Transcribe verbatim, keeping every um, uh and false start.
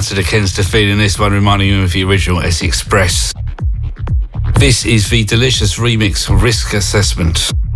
out to the Kenster feeling this one, reminding you of the original Essie Express. This is the delicious remix Risk Assessment.